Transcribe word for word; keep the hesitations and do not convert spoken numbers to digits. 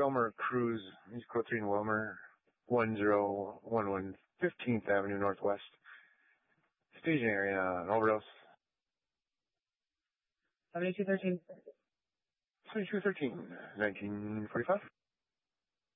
Wilmer Cruz, he's code three in Wilmer, one zero one one fifteenth Avenue Northwest. Staging area, overdose. seventy-two thirteen. seventy-two thirteen, nineteen forty-five.